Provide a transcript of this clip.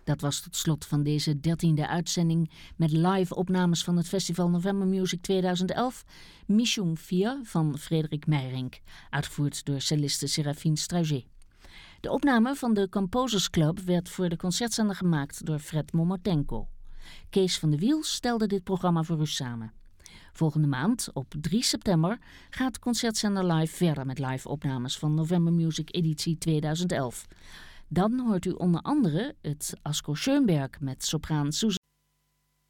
Dat was tot slot van deze 13e uitzending met live opnames van het festival November Music 2011, Mission 4 van Frederik Meijerinck, uitgevoerd door celliste Serafine Strauger. De opname van de Composers Club werd voor de concertzender gemaakt door Fred Momotenko. Kees van de Wiel stelde dit programma voor u samen. Volgende maand, op 3 september, gaat Concertzender Live verder met live opnames van November Music editie 2011. Dan hoort u onder andere het Asko Schoenberg met sopraan Susan